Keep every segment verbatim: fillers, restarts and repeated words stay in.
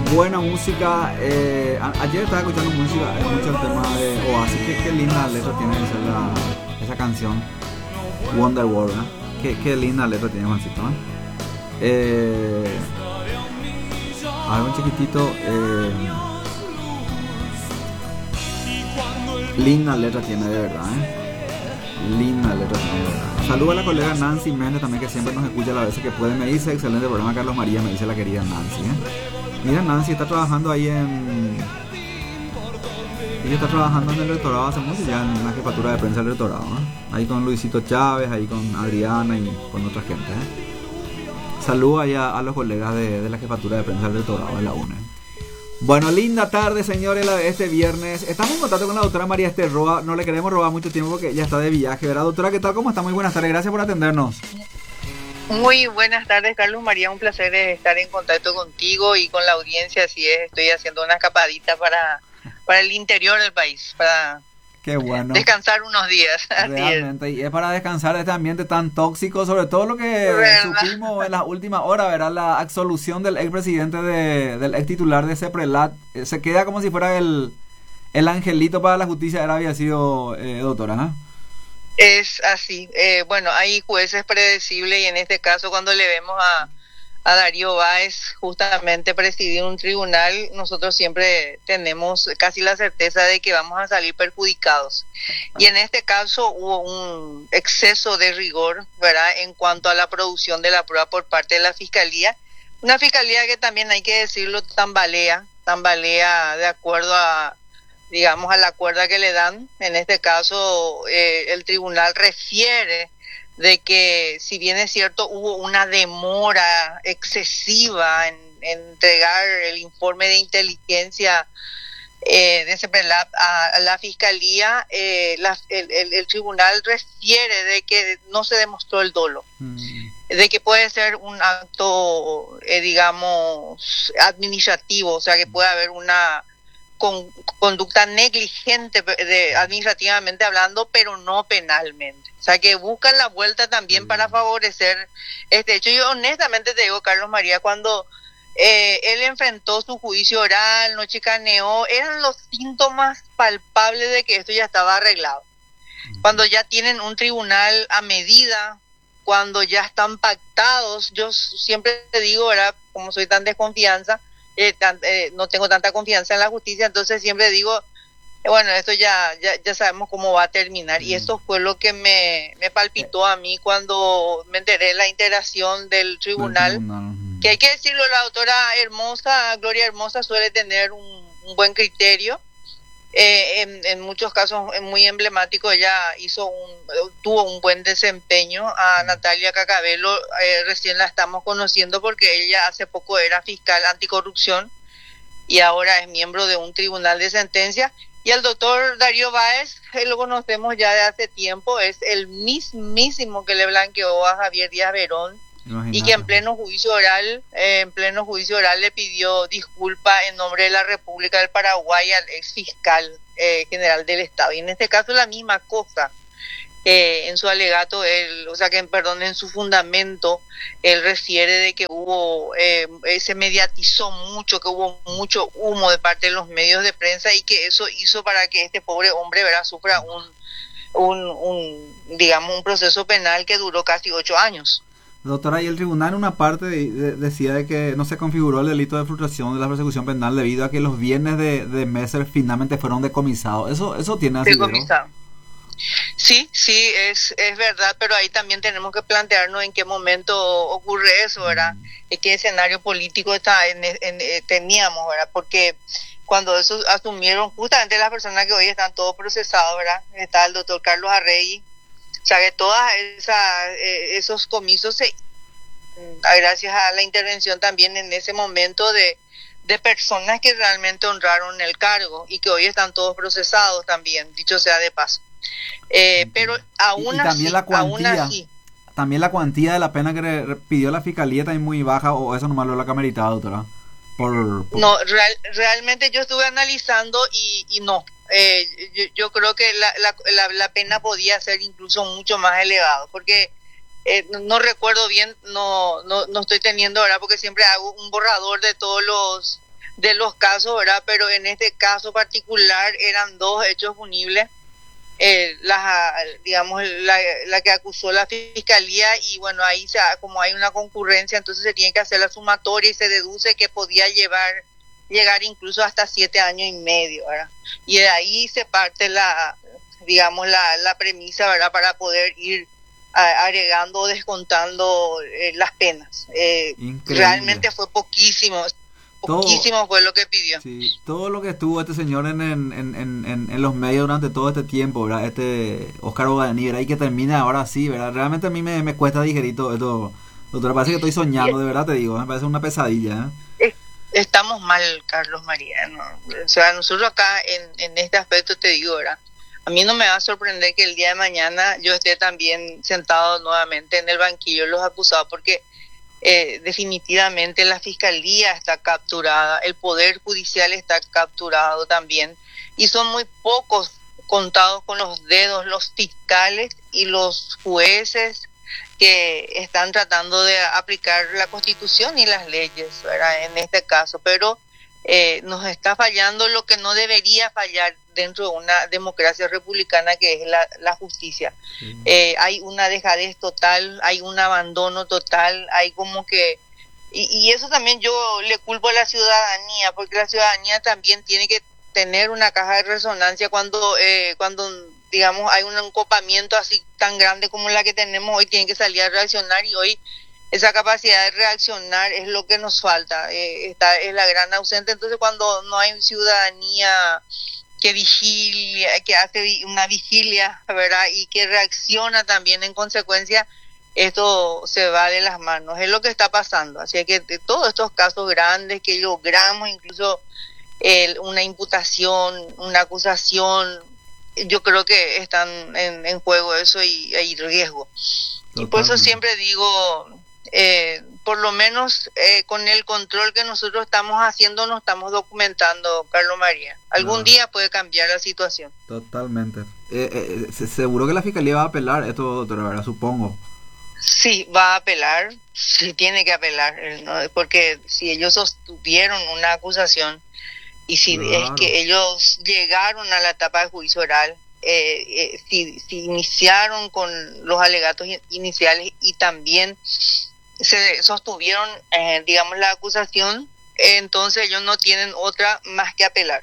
Buena música. Eh, a- ayer estaba escuchando música, eh, mucho el tema de Oasis. Qué, qué linda letra tiene esa, la- esa canción, Wonder World, ¿eh? Qué, qué linda letra tiene Juancito, ¿eh? Eh, a ver, un chiquitito. Eh, linda letra tiene de verdad, ¿eh? Linda letra tiene de verdad. Saludo a la colega Nancy Méndez también, que siempre nos escucha a las veces que puede. Me dice, excelente programa Carlos María, me dice la querida Nancy, ¿eh? Mira, Nancy está trabajando ahí en... Ella está trabajando en el rectorado hace mucho, ya en la jefatura de prensa del rectorado, ¿eh? Ahí con Luisito Chávez, ahí con Adriana y con otra gente, ¿eh? Saludo ahí a, a los colegas de, de la jefatura de prensa del rectorado de la U N E. Bueno, linda tarde, señores, la de este viernes. Estamos en contacto con la doctora María Esther Roa. No le queremos robar mucho tiempo porque ya está de viaje, ¿verdad? Doctora, ¿qué tal? ¿Cómo está? Muy buenas tardes. Gracias por atendernos. Muy buenas tardes, Carlos María. Un placer estar en contacto contigo y con la audiencia. Así es, estoy haciendo una escapadita para, para el interior del país, para Qué bueno. descansar unos días. Así Realmente, es. Y es para descansar de este ambiente tan tóxico, sobre todo lo que ¿verdad? supimos en las últimas horas, ¿verdad? La absolución del expresidente, de, del ex titular de CEPRELAT. Eh, se queda como si fuera el, el angelito para la justicia, era había sido, eh, doctora, ¿eh? Es así. Eh, bueno, hay jueces predecibles y en este caso cuando le vemos a, a Darío Báez justamente presidir un tribunal, nosotros siempre tenemos casi la certeza de que vamos a salir perjudicados. Y en este caso hubo un exceso de rigor, ¿verdad?, en cuanto a la producción de la prueba por parte de la Fiscalía. Una Fiscalía que también, hay que decirlo, tambalea, tambalea de acuerdo a, digamos, a la cuerda que le dan. En este caso, eh, el tribunal refiere de que, si bien es cierto, hubo una demora excesiva en, en entregar el informe de inteligencia eh, de CEPRELAT a, a la Fiscalía, eh, la, el, el, el tribunal refiere de que no se demostró el dolo, mm. de que puede ser un acto, eh, digamos, administrativo, o sea, que puede haber una con conducta negligente de, administrativamente hablando, pero no penalmente. O sea, que buscan la vuelta también mm. para favorecer este hecho. Yo honestamente te digo, Carlos María, cuando eh, él enfrentó su juicio oral, no chicaneó, eran los síntomas palpables de que esto ya estaba arreglado. Mm. Cuando ya tienen un tribunal a medida, cuando ya están pactados, yo siempre te digo, ¿verdad?, como soy tan desconfianza, Eh, tan, eh, no tengo tanta confianza en la justicia, entonces siempre digo, eh, bueno, esto ya, ya ya sabemos cómo va a terminar, mm. y eso fue lo que me, me palpitó a mí cuando me enteré de la integración del tribunal, tribunal. Que hay que decirlo, la doctora Hermosa, Gloria Hermosa, suele tener un, un buen criterio. Eh, en, en muchos casos es muy emblemático. Ella hizo un, tuvo un buen desempeño. A Natalia Cacabello eh, recién la estamos conociendo porque ella hace poco era fiscal anticorrupción y ahora es miembro de un tribunal de sentencia. Y al doctor Darío Báez, eh, lo conocemos ya de hace tiempo, es el mismísimo que le blanqueó a Javier Díaz Verón. Imagínate. Y que en pleno juicio oral, eh, en pleno juicio oral le pidió disculpa en nombre de la República del Paraguay al ex fiscal eh, general del Estado. Y en este caso la misma cosa. Eh, en su alegato, él, o sea que, perdón, en su fundamento, él refiere de que hubo, eh, se mediatizó mucho, que hubo mucho humo de parte de los medios de prensa y que eso hizo para que este pobre hombre, ¿verdad?, sufra un, un, un, digamos, un proceso penal que duró casi ocho años. Doctora, y el tribunal en una parte de, de, decía de que no se configuró el delito de frustración de la persecución penal debido a que los bienes de, de Messer finalmente fueron decomisados. ¿Eso eso tiene así? Decomisado. Sí, sí, es es verdad, pero ahí también tenemos que plantearnos en qué momento ocurre eso, ¿verdad? Mm. En qué escenario político está en, en, en, teníamos, ¿verdad? Porque cuando eso asumieron justamente las personas que hoy están todos procesados, ¿verdad? Está el doctor Carlos Arregui. O sea, que todos eh, esos comisos, se, gracias a la intervención también en ese momento de, de personas que realmente honraron el cargo y que hoy están todos procesados también, dicho sea de paso. Eh, pero aún y, y así, también la cuantía, aún así, también la cuantía de la pena que pidió la Fiscalía también muy baja, o eso nomás lo la cameritada, doctora. Por, por... No, real, realmente yo estuve analizando y, y no. Eh, yo, yo creo que la, la, la, la pena podía ser incluso mucho más elevado, porque eh, no, no recuerdo bien, no, no no estoy teniendo ahora, porque siempre hago un borrador de todos los de los casos, ¿verdad? Pero en este caso particular eran dos hechos punibles. Eh, la, digamos, la, la que acusó la fiscalía, y bueno, ahí se, como hay una concurrencia, entonces se tiene que hacer la sumatoria y se deduce que podía llevar llegar incluso hasta siete años y medio, ¿verdad? Y de ahí se parte la, digamos, la, la premisa, ¿verdad? Para poder ir a, agregando o descontando eh, las penas. Eh, realmente fue poquísimo. Poquísimo todo, fue lo que pidió. Sí, todo lo que estuvo este señor en, en, en, en, en los medios durante todo este tiempo, ¿verdad? Este Oscar Boganí, ¿verdad? Y que termina ahora sí, ¿verdad? Realmente a mí me, me cuesta digerir todo esto. Doctora, parece que estoy soñando, de verdad te digo, me parece una pesadilla, ¿eh? Estamos mal, Carlos María, ¿no? O sea, nosotros acá en, en este aspecto te digo, ¿verdad? A mí no me va a sorprender que el día de mañana yo esté también sentado nuevamente en el banquillo de los acusados, porque Eh, definitivamente la fiscalía está capturada, el poder judicial está capturado también, y son muy pocos, contados con los dedos, los fiscales y los jueces que están tratando de aplicar la Constitución y las leyes, ¿verdad? En este caso, pero eh, nos está fallando lo que no debería fallar dentro de una democracia republicana, que es la, la justicia. Sí. Eh, hay una dejadez total, hay un abandono total, hay como que... Y, y eso también yo le culpo a la ciudadanía, porque la ciudadanía también tiene que tener una caja de resonancia cuando, eh, cuando digamos, hay un encopamiento así tan grande como la que tenemos hoy, tienen que salir a reaccionar, y hoy esa capacidad de reaccionar es lo que nos falta, eh, esta es la gran ausente. Entonces, cuando no hay ciudadanía que vigilia, que hace una vigilia, ¿verdad? Y que reacciona también en consecuencia, esto se va de las manos. Es lo que está pasando. Así que de todos estos casos grandes que logramos, incluso eh, una imputación, una acusación, yo creo que están en, en juego eso, y hay riesgo. Totalmente. Y por eso siempre digo, eh, por lo menos eh, con el control que nosotros estamos haciendo, nos estamos documentando, Carlos María. Algún ah. día puede cambiar la situación. Totalmente. Eh, eh, seguro que la fiscalía va a apelar esto, doctora, ¿verdad? Supongo. Sí, va a apelar, sí tiene que apelar, ¿no? Porque si ellos sostuvieron una acusación y si claro. es que ellos llegaron a la etapa de juicio oral, eh, eh, si, si iniciaron con los alegatos iniciales y también se sostuvieron, eh, digamos, la acusación, eh, entonces ellos no tienen otra más que apelar.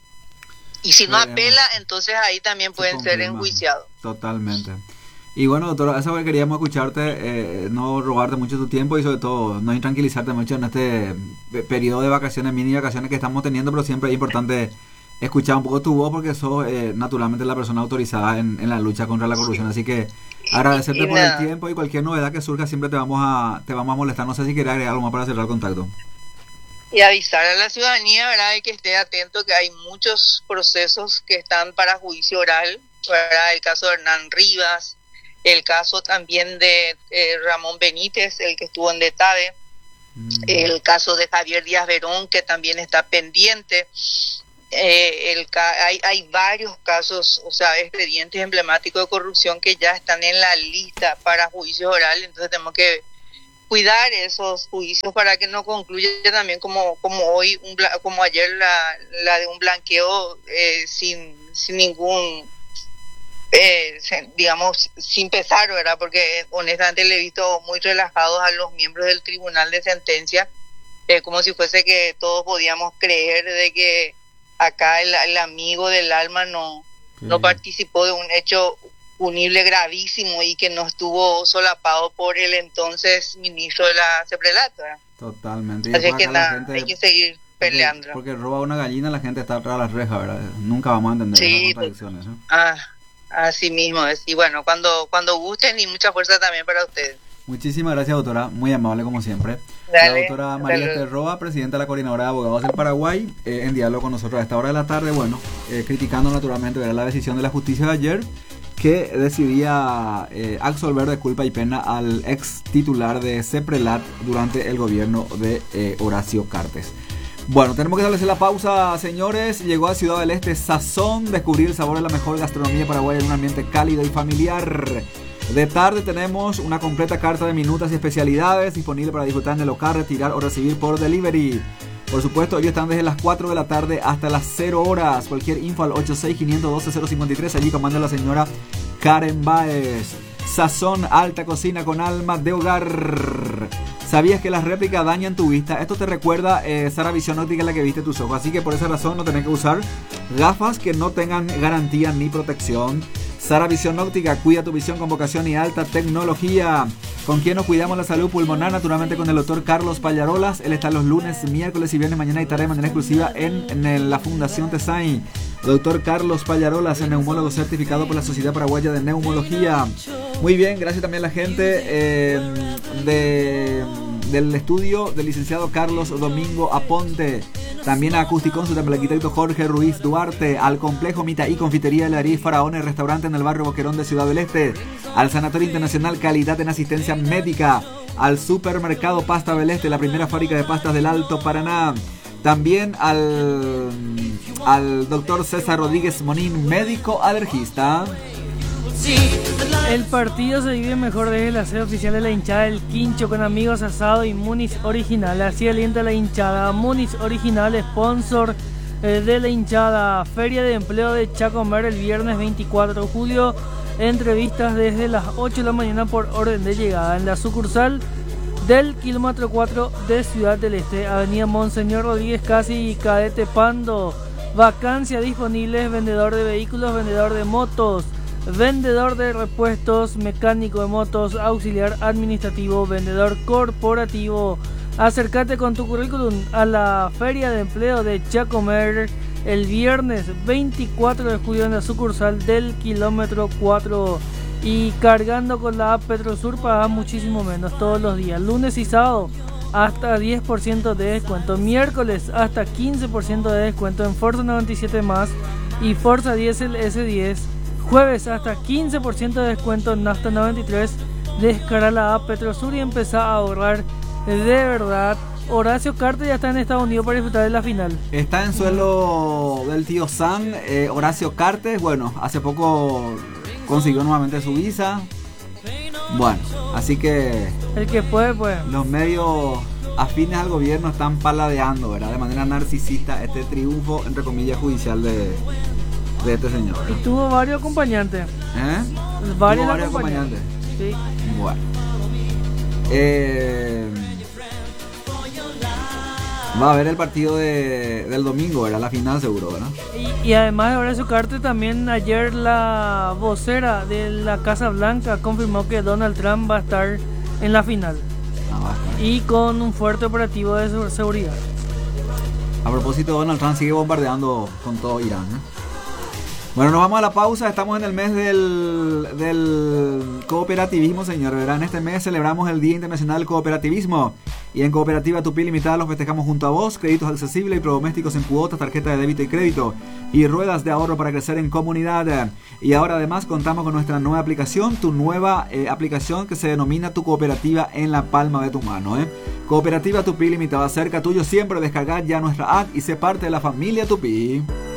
Y si no Veremos. apela, entonces ahí también pueden ser enjuiciados. Totalmente. Y bueno, doctora, eso que queríamos escucharte, eh, no robarte mucho tu tiempo y sobre todo no intranquilizarte mucho en este periodo de vacaciones, mini vacaciones que estamos teniendo, pero siempre es importante escuchar un poco tu voz porque sos eh, naturalmente la persona autorizada en, en la lucha contra la corrupción. Así que agradecerte y, y por nada. el tiempo, y cualquier novedad que surja siempre te vamos a te vamos a molestar. No sé si quieres agregar algo más para cerrar el contacto. Y avisar a la ciudadanía, ¿verdad?, de que esté atento, que hay muchos procesos que están para juicio oral, ¿verdad? El caso de Hernán Rivas, el caso también de eh, Ramón Benítez, el que estuvo en Detave, mm. el caso de Javier Díaz Verón, que también está pendiente. Eh, el ca- hay, hay varios casos, o sea, expedientes emblemáticos de corrupción que ya están en la lista para juicio oral. Entonces tenemos que cuidar esos juicios para que no concluya también como como hoy, un bla- como ayer la, la de un blanqueo eh, sin, sin ningún... Eh, digamos, sin pesar, ¿verdad? Porque honestamente le he visto muy relajados a los miembros del tribunal de sentencia, eh, como si fuese que todos podíamos creer de que acá el, el amigo del alma no, sí. no participó de un hecho punible gravísimo y que no estuvo solapado por el entonces ministro de la CEPRELAT, ¿verdad? Totalmente. Así que nada, gente... hay que seguir peleando. Porque, porque roba una gallina, la gente está atrás de las rejas, ¿verdad? Nunca vamos a entender sí, las contradicciones, ¿no? Ah, así mismo es. Y bueno, cuando cuando gusten, y mucha fuerza también para ustedes. Muchísimas gracias, doctora, muy amable como siempre. Dale, la doctora María Esther Roa, presidenta de la Coordinadora de Abogados del Paraguay, eh, en diálogo con nosotros a esta hora de la tarde, bueno, eh, criticando naturalmente la decisión de la justicia de ayer, que decidía eh, absolver de culpa y pena al ex titular de CEPRELAT durante el gobierno de eh, Horacio Cartes. Bueno, tenemos que establecer la pausa, señores. Llegó a Ciudad del Este Sazón, descubrir el sabor de la mejor gastronomía paraguaya en un ambiente cálido y familiar. De tarde tenemos una completa carta de minutas y especialidades disponible para disfrutar en el local, retirar o recibir por delivery. Por supuesto, ellos están desde las cuatro de la tarde hasta las cero horas. Cualquier info al ochenta y seis, quinientos doce, cero cincuenta y tres. Allí comanda la señora Karen Baez. Sazón, alta cocina con alma de hogar. ¿Sabías que las réplicas dañan tu vista? Esto te recuerda eh, Sara Visión Óptica, la que viste tus ojos. Así que por esa razón no tenés que usar gafas que no tengan garantía ni protección. Sara Visión Óptica, cuida tu visión con vocación y alta tecnología. ¿Con quién nos cuidamos la salud pulmonar? Naturalmente con el doctor Carlos Pallarolas. Él está los lunes, miércoles y viernes, mañana y tarde de manera exclusiva en, en el, la Fundación Tesain. Doctor Carlos Pallarolas, neumólogo certificado por la Sociedad Paraguaya de Neumología. Muy bien, gracias también a la gente eh, de, del estudio del licenciado Carlos Domingo Aponte. También a Acusticón, al arquitecto Jorge Ruiz Duarte, al complejo Mita y Confitería de la Ariz Faraones, restaurante en el barrio Boquerón de Ciudad del Este, al Sanatorio Internacional Calidad en Asistencia Médica, al Supermercado Pasta del Este, la primera fábrica de pastas del Alto Paraná. También al, al doctor César Rodríguez Monín, médico alergista. El partido se vive mejor desde la sede oficial de la hinchada del Quincho con amigos, asado y Muniz Original. Así alienta la hinchada. Muniz Original, sponsor eh, de la hinchada. Feria de Empleo de Chacomer el viernes veinticuatro de julio. Entrevistas desde las ocho de la mañana por orden de llegada en la sucursal del kilómetro cuatro de Ciudad del Este, avenida Monseñor Rodríguez Casi y Cadete Pando. Vacancia disponibles: vendedor de vehículos, vendedor de motos, vendedor de repuestos, mecánico de motos, auxiliar administrativo, vendedor corporativo. Acércate con tu currículum a la Feria de Empleo de Chacomer el viernes veinticuatro de julio en la sucursal del kilómetro cuatro. Y cargando con la app Petrosur pagas muchísimo menos todos los días. Lunes y sábado hasta diez por ciento de descuento. Miércoles hasta quince por ciento de descuento en Forza noventa y siete más y Forza Diesel ese diez. Jueves hasta quince por ciento de descuento en Nafta noventa y tres. Descarga la app Petrosur y empezá a ahorrar de verdad. Horacio Cartes ya está en Estados Unidos para disfrutar de la final. Está en suelo del tío Sam. eh, Horacio Cartes, bueno, hace poco consiguió nuevamente su visa. Bueno, así que el que puede, pues. Los medios afines al gobierno están paladeando, ¿verdad? De manera narcisista este triunfo, entre comillas, judicial de, de este señor, ¿verdad? Y tuvo varios acompañantes. ¿Eh? Varios, ¿Tuvo varios acompañantes. acompañantes? Sí. Bueno. Eh... Va a haber el partido de, del domingo, ¿verdad? La final seguro, ¿verdad? Y, y además de Horacio Cartes, también ayer la vocera de la Casa Blanca confirmó que Donald Trump va a estar en la final. Ah, va a estar. Y con un fuerte operativo de seguridad. A propósito, Donald Trump sigue bombardeando con todo Irán, ¿eh? Bueno, nos vamos a la pausa. Estamos en el mes del, del cooperativismo, señor, ¿verdad? En este mes celebramos el Día Internacional del Cooperativismo. Y en Cooperativa Tupí Limitada los festejamos junto a vos. Créditos accesibles, electrodomésticos en cuotas, tarjeta de débito y crédito y ruedas de ahorro para crecer en comunidad. Y ahora además contamos con nuestra nueva aplicación, tu nueva eh, aplicación que se denomina Tu Cooperativa en la palma de tu mano, ¿eh? Cooperativa Tupí Limitada, cerca tuyo siempre. Descargar ya nuestra app y sé parte de la familia Tupí.